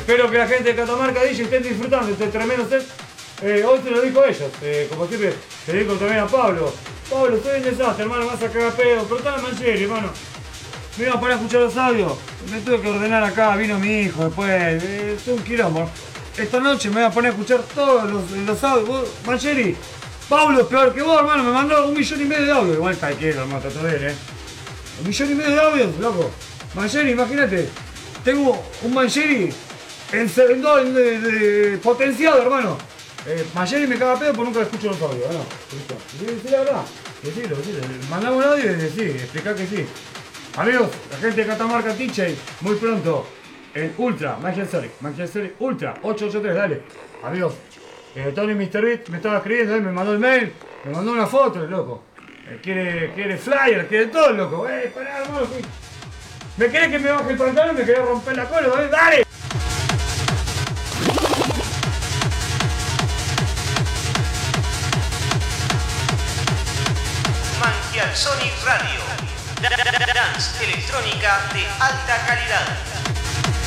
Espero que la gente de Catamarca DJ estén disfrutando este tremendo set. Hoy te lo digo a ellos, como siempre te digo también a Pablo. Pablo, estoy en desastre, hermano, me vas a cagar pedo, pero está en Mancheri, hermano. Me iba a poner a escuchar los audios. Me tuve que ordenar acá, vino mi hijo después. Es un quilombo. Esta noche me voy a poner a escuchar todos los audios. Vos, Mancheri, Pablo es peor que vos, hermano, me mandó 1,5 millones de audios. Igual cualquiera, hermano, está todo bien, 1,5 millones de audios, loco. Mancheri, imagínate. Tengo un Mancheri potenciado, hermano. Mancheri me caga pedo porque nunca escucho los audios, ¿no? Decí la verdad. Decilo. Mandame un audio y decí, explicá que sí. Amigos, la gente de Catamarca DJ, muy pronto en Ultra, Magic Sonic Ultra 883, dale. Amigos, Tony Mr. Beat me estaba escribiendo, me mandó el mail, me mandó una foto, el loco. Quiere flyer, quiere todo, el loco. Pará, hermano. ¿Me querés que me baje el pantalón? ¿Me querés romper la cola? ¡Dale! Magic Sonic Radio. Dance electrónica de alta calidad.